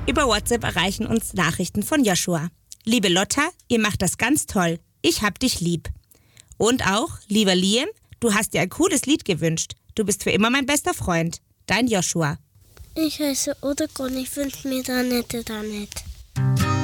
Über WhatsApp erreichen uns Nachrichten von Joshua. Liebe Lotta, ihr macht das ganz toll. Ich hab dich lieb. Und auch, lieber Liam, du hast dir ein cooles Lied gewünscht. Du bist für immer mein bester Freund. Dein Joshua. Ich heiße Odegon, ich wünsche mir Danette.